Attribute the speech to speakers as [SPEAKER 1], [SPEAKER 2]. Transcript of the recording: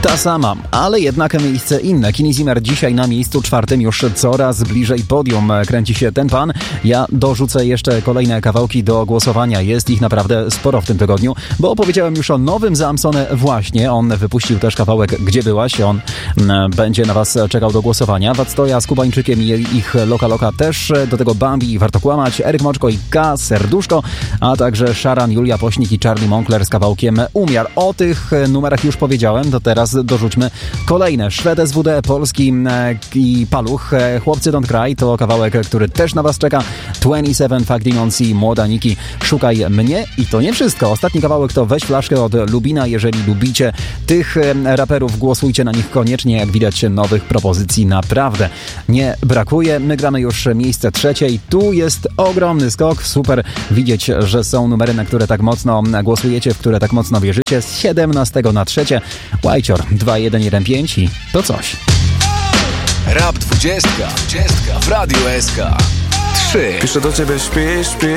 [SPEAKER 1] Ta sama, ale jednak miejsce inne. Kenny Zimmer dzisiaj na miejscu 4, już coraz bliżej podium kręci się ten pan. Ja dorzucę jeszcze kolejne kawałki do głosowania. Jest ich naprawdę sporo w tym tygodniu, bo opowiedziałem już o nowym Samsone właśnie. On wypuścił też kawałek Gdzie byłaś? On będzie na was czekał do głosowania. Wactoja z Kubańczykiem i ich Loka Loka też. Do tego Bambi i Warto Kłamać, Eryk Moczko i K, Serduszko, a także Szaran, Julia Pośnik i Charlie Moncler z kawałkiem Umiar. O tych numerach już powiedziałem, to teraz dorzućmy kolejne. Szwed SWD, Polski i Paluch. Chłopcy Don't Cry to kawałek, który też na was czeka. 27, Fuck Demons i Młoda Niki, Szukaj mnie. I to nie wszystko. Ostatni kawałek to Weź flaszkę od Lubina. Jeżeli lubicie tych raperów, głosujcie na nich koniecznie. Jak widać, nowych propozycji naprawdę nie brakuje. My gramy już miejsce 3 i tu jest ogromny skok. Super widzieć, że są numery, na które tak mocno głosujecie, w które tak mocno wierzycie. Z 17 na 3 Łajcior 2115 i to coś.
[SPEAKER 2] Rap 20 w Radiu SK 3.
[SPEAKER 3] Piszę do ciebie, śpi